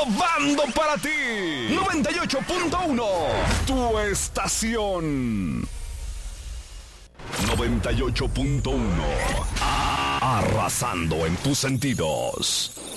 innovando para ti. 98.1, tu estación. 98.1, arrasando en tus sentidos.